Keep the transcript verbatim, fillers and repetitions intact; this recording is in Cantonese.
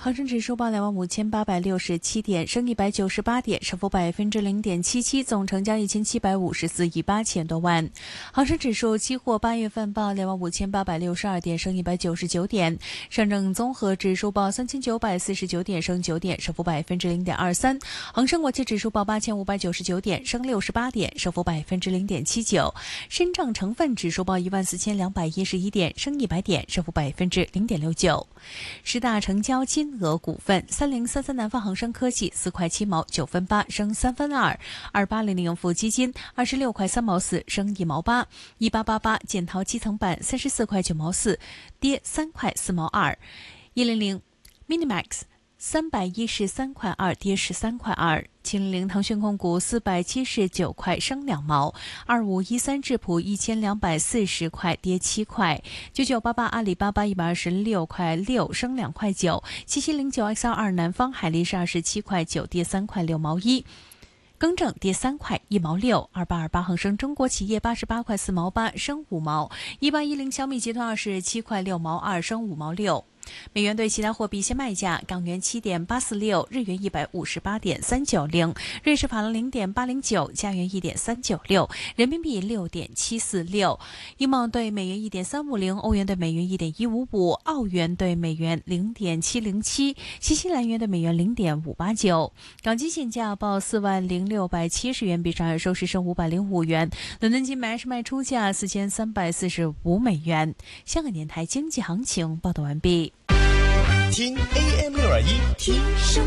恒生指数报两万五千八百六十七点，升一百九十八点，升幅百分之零点七七，总成交一千七百五十四亿八千多万。恒生指数期货八月份报两万五千八百六十二点，升一百九十九点。上证综合指数报三千九百四十九点，升九点，升幅百分之零点二三。恒生国际指数报八千五百九十九点，升六十八点，升幅百分之零点七九。深证成分指数报一万四千两百一十一点，升一百点，升幅百分之零点六九。十大成交金额股份：三零三三南方恒生科技四块七毛九分八，升三分二；二八零零盈富基金二十六块三毛四，升一毛八；一八八八建滔基层板三十四块九毛四，跌三块四毛二；一零零 Minimax三百一十三块二，跌十三块二。七零零腾讯控股四百七十九块，升两毛。二五一三智普一千两百四十块，跌七块。九九八八阿里巴巴一百二十六块六，升两块九。七七零九 X 二二南方海力士二十七块九，跌三块六毛一。更正跌三块一毛六。二八二八恒生中国企业八十八块四毛八，升五毛。一八一零小米集团二十七块六毛二，升五毛六。美元对其他货币现卖价：港元七点八四六，日元一百五十八点三九零，瑞士法郎零点八零九，加元一点三九六，人民币六点七四六，英镑对美元一点三五零，欧元对美元一点一五五，澳元对美元零点七零七，新西兰元对美元零点五八九。港金现价报四万零六百七十元，比上海收市升五百零五元。伦敦金买是卖出价四千三百四十五美元。香港电台经济行情报道完毕。 听 A M 六二一，听声。